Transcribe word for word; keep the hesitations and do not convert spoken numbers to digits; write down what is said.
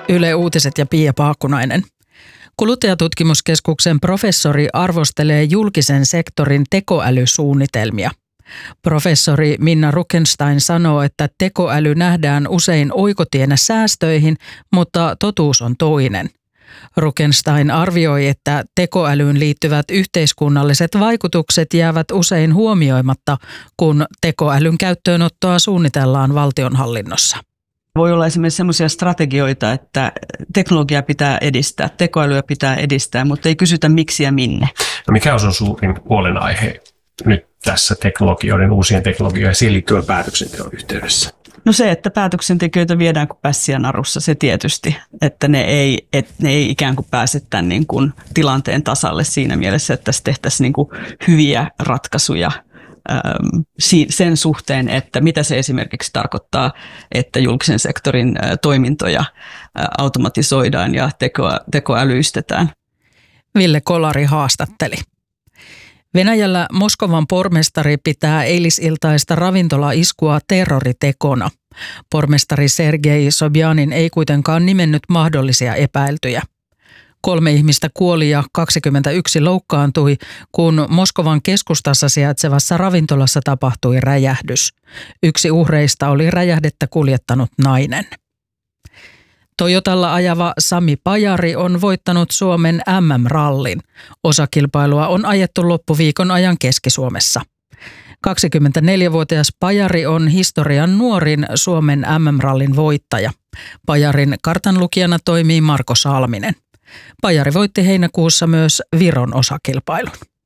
Yle Uutiset ja Pia Paakkunainen. Kuluttajatutkimuskeskuksen professori arvostelee julkisen sektorin tekoälysuunnitelmia. Professori Minna Rukenstein sanoo, että tekoäly nähdään usein oikotienä säästöihin, mutta totuus on toinen. Rukenstein arvioi, että tekoälyyn liittyvät yhteiskunnalliset vaikutukset jäävät usein huomioimatta, kun tekoälyn käyttöönottoa suunnitellaan valtionhallinnossa. Voi olla esimerkiksi sellaisia strategioita, että teknologiaa pitää edistää, tekoälyä pitää edistää, mutta ei kysytä miksi ja minne. No mikä on sun suurin huolenaihe nyt tässä teknologioiden, uusien teknologioiden ja siihen liittyvän päätöksenteon yhteydessä? No se, että päätöksentekijöitä viedään kuin pässiä narussa, se tietysti, että ne ei, että ne ei ikään kuin pääse tämän niin kuin tilanteen tasalle siinä mielessä, että tässä tehtäisiin niin kuin hyviä ratkaisuja sen suhteen, että mitä se esimerkiksi tarkoittaa, että julkisen sektorin toimintoja automatisoidaan ja teko, tekoälyistetään. Ville Kolari haastatteli. Venäjällä Moskovan pormestari pitää eilisiltaista ravintolaiskua terroritekona. Pormestari Sergei Sobjanin ei kuitenkaan nimennyt mahdollisia epäiltyjä. Kolme ihmistä kuoli ja kaksikymmentäyksi loukkaantui, kun Moskovan keskustassa sijaitsevassa ravintolassa tapahtui räjähdys. Yksi uhreista oli räjähdettä kuljettanut nainen. Toyotalla ajava Sami Pajari on voittanut Suomen M M-rallin. Osakilpailua on ajettu loppuviikon ajan Keski-Suomessa. kaksikymmentäneljävuotias Pajari on historian nuorin Suomen M M-rallin voittaja. Pajarin kartanlukijana toimii Marko Salminen. Pajari voitti heinäkuussa myös Viron osakilpailun.